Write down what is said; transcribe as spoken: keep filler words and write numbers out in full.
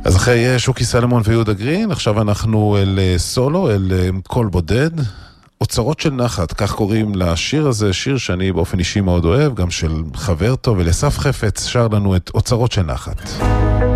אז אחרי שוקי סלמון ויהודה גרין, עכשיו אנחנו אל סולו, אל קול בודד, אוצרות של נחת, כך קוראים לשיר הזה, שיר שאני באופן אישי מאוד אוהב, גם של חבר טוב, ולסף חפץ שר לנו את אוצרות של נחת.